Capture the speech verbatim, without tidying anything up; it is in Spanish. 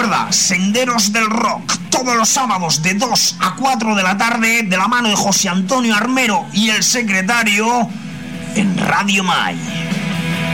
Recuerda, Senderos del Rock, todos los sábados de dos a cuatro de la tarde, de la mano de José Antonio Armero y el secretario, en Radio Mai.